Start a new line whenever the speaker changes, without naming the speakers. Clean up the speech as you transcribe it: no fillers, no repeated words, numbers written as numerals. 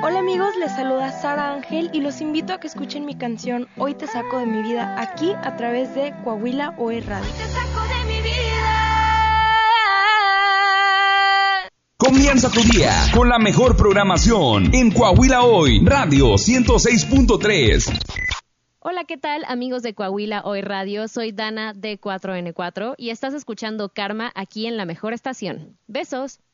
Hola amigos, les saluda Sara Ángel y los invito a que escuchen mi canción Hoy te saco de mi vida aquí a través de Coahuila Hoy Radio. Hoy te saco de mi vida.
Comienza tu día con la mejor programación en Coahuila Hoy Radio 106.3.
Hola, ¿qué tal amigos de Coahuila Hoy Radio? Soy Dana de 4N4 y estás escuchando Karma aquí en la mejor estación. Besos.